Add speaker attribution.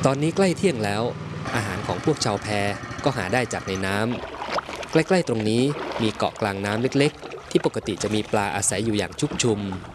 Speaker 1: ตอนนี้ใกล้เที่ยงแล้วอาหารของพวกชาวแพก็หาได้จากในน้ำใกล้ๆตรงนี้มีเกาะกลางน้ำเล็กๆที่ปกติจะมีปลาอาศัยอยู่อย่างชุกชุม